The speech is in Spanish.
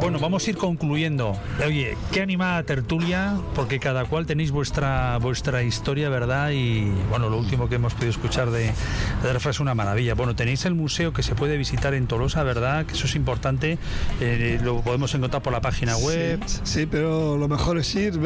Bueno, vamos a ir concluyendo. Oye, qué animada tertulia, porque cada cual tenéis vuestra historia, ¿verdad? Y bueno, lo último que hemos podido escuchar de Rafa es una maravilla. Bueno, tenéis el museo que se puede visitar en Tolosa, ¿verdad? Que eso es importante. Lo podemos encontrar por la página web. Sí, pero lo mejor es ir,